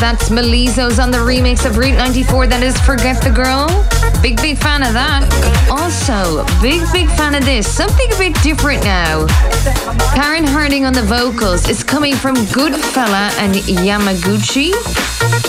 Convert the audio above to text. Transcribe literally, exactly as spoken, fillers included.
That's Melizo's on the remix of Route ninety-four. That is Forget the Girl. Big, big fan of that. Also, big, big fan of this. Something a bit different now. Karen Harding on the vocals is coming from Goodfella and Yamaguchi.